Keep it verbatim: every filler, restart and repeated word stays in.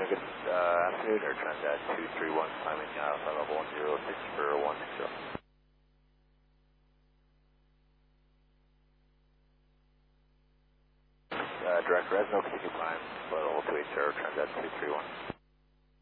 good uh, afternoon, Air Transat two three one, climbing uh, flight level one zero six for one six zero. Uh, direct Resno, continue climb, flight level two eight zero, Transat two three one.